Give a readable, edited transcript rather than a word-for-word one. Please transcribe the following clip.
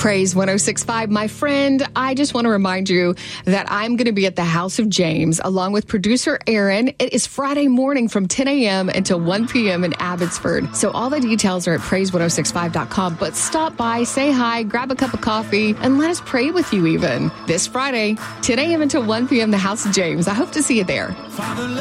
Praise 106.5. My friend, I just want to remind you that I'm going to be at the House of James along with producer Aaron. It is Friday morning from 10 a.m. until 1 p.m. in Abbotsford. So all the details are at praise1065.com. But stop by, say hi, grab a cup of coffee, and let us pray with you even. This Friday, 10 a.m. until 1 p.m. the House of James. I hope to see you there. Father,